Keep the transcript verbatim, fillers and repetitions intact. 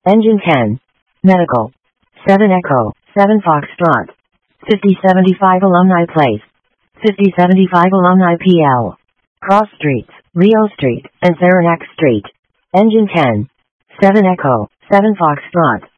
Engine ten. Medical. seven Echo, seven Foxtrot. fifty seventy-five Alumni Place. fifty seventy-five Alumni P L. Cross Streets, Rio Street, and Saranac Street. Engine ten. seven Echo, seven Foxtrot.